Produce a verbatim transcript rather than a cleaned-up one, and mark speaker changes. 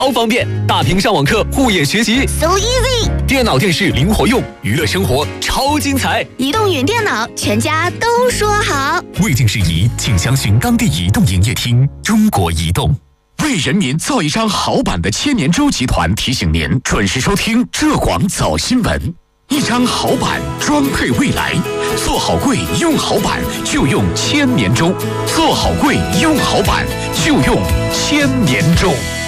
Speaker 1: 超方便，大屏上网课，护眼学习
Speaker 2: ，so easy。
Speaker 1: 电脑电视灵活用，娱乐生活超精彩。
Speaker 2: 移动云电脑，全家都说好。
Speaker 3: 未经事宜，请详询当地移动营业厅。中国移动。为人民造一张好版的千年舟集团提醒您准时收听浙广早新闻。一张好版，装配未来。做好柜，用好版，就用千年舟。做好柜，用好版，就用千年舟。